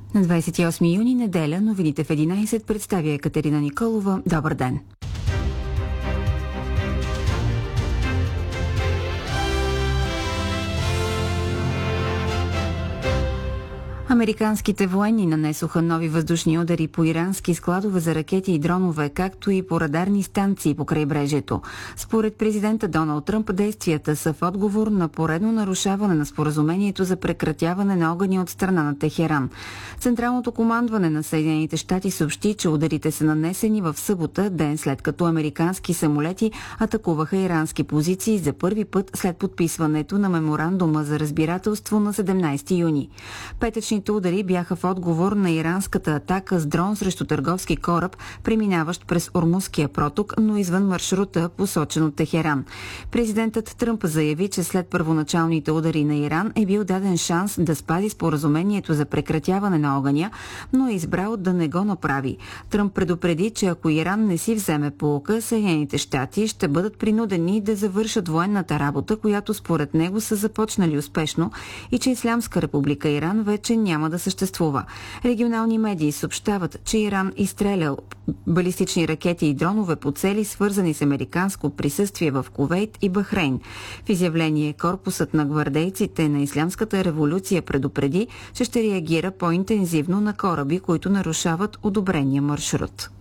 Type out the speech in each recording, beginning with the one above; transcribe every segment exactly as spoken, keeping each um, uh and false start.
На двадесет и осми юни, неделя, новините в единадесет представя Екатерина Николова. Добър ден! Американските военни нанесоха нови въздушни удари по ирански складове за ракети и дронове, както и по радарни станции по крайбрежието. Според президента Доналд Тръмп, действията са в отговор на поредно нарушаване на споразумението за прекратяване на огъня от страна на Техеран. Централното командване на Съединените щати съобщи, че ударите са нанесени в събота, ден след като американски самолети атакуваха ирански позиции за първи път след подписването на меморандума за разбирателство на седемнадесети юни. Петъчни удари бяха в отговор на иранската атака с дрон срещу търговски кораб, преминаващ през Ормузския проток, но извън маршрута, посочен от Техеран. Президентът Тръмп заяви, че след първоначалните удари на Иран е бил даден шанс да спази споразумението за прекратяване на огъня, но е избрал да не го направи. Тръмп предупреди, че ако Иран не си вземе поука, Съединените щати ще бъдат принудени да завършат военната работа, която според него са започнали успешно, и че Ислямска република Иран вече няма да съществува. Регионални медии съобщават, че Иран изстрелял балистични ракети и дронове по цели, свързани с американско присъствие в Кувейт и Бахрейн. В изявление корпусът на гвардейците на Ислямската революция предупреди, че ще реагира по-интензивно на кораби, които нарушават одобрения маршрут.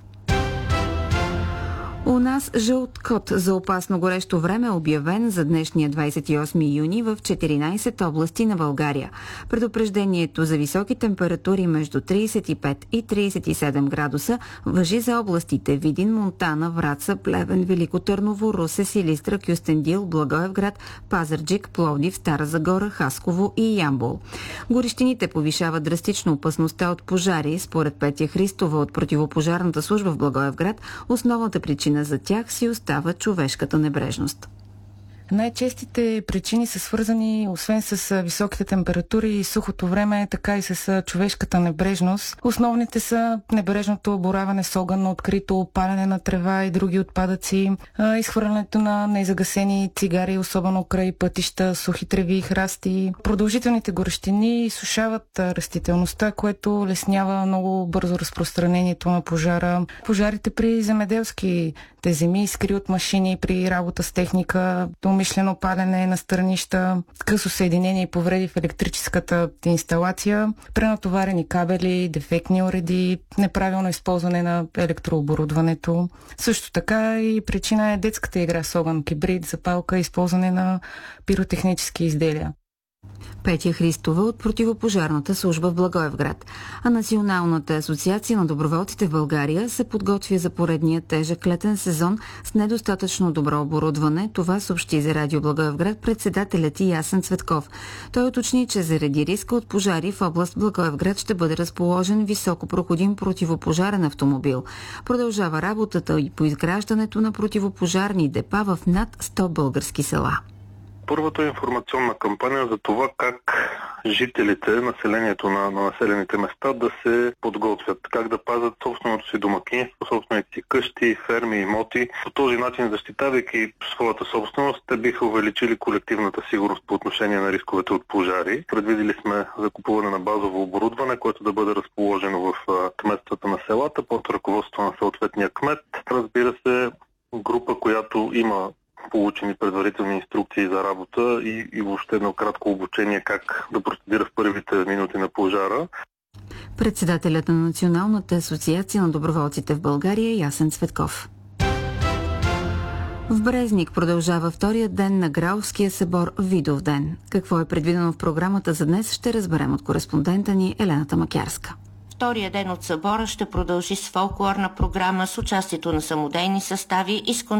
У нас жълт код за опасно горещо време е обявен за днешния двадесет и осми юни в четиринадесет области на България. Предупреждението за високи температури между тридесет и пет и тридесет и седем градуса важи за областите Видин, Монтана, Враца, Плевен, Велико Търново, Русе, Силистра, Кюстендил, Благоевград, Пазарджик, Пловдив, Стара Загора, Хасково и Ямбол. Горещините повишават драстично опасността от пожари. Според Петя Христова от противопожарната служба в Благоевград, основната причина за тях си остава човешката небрежност. Най-честите причини са свързани, освен с високите температури и сухото време, така и с човешката небрежност. Основните са небрежното бораване с огън на открито, палене на трева и други отпадъци, изхвърлянето на незагасени цигари, особено край пътища, сухи треви и храсти. Продължителните горещини сушават растителността, което леснява много бързо разпространението на пожара. Пожарите при земеделски те земи, изкри от машини при работа с техника, умишлено палене на стърнища, късо съединение и повреди в електрическата инсталация, пренатоварени кабели, дефектни уреди, неправилно използване на електрооборудването. Също така и причина е детската игра с огън, кибрид, запалка, използване на пиротехнически изделия. Петя Христова от противопожарната служба в Благоевград. А Националната асоциация на доброволците в България се подготвя за поредния тежък летен сезон с недостатъчно добро оборудване. Това съобщи за Радио Благоевград председателят й Ясен Цветков. Той уточни, че заради риска от пожари в област Благоевград ще бъде разположен високопроходим противопожарен автомобил. Продължава работата и по изграждането на противопожарни депа в над сто български села. Първата информационна кампания за това как жителите, населението на, на населените места да се подготвят, как да пазят собственото си домакинство, собствените си къщи, ферми, имоти. По този начин, защитавайки своята собственост, те биха увеличили колективната сигурност по отношение на рисковете от пожари. Предвидили сме закупуване на базово оборудване, което да бъде разположено в кметствата на селата под ръководство на съответния кмет. Разбира се, група, която има получени предварителни инструкции за работа и, и въобще едно кратко обучение как да процедира в първите минути на пожара. Председателят на Националната асоциация на доброволците в България Ясен Цветков. В Брезник продължава вторият ден на Граовския събор Видов ден. Какво е предвидено в програмата за днес, ще разберем от кореспондента ни Елена Тамакярска. Втория ден от събора ще продължи с фолклорна програма с участието на самодейни състави и с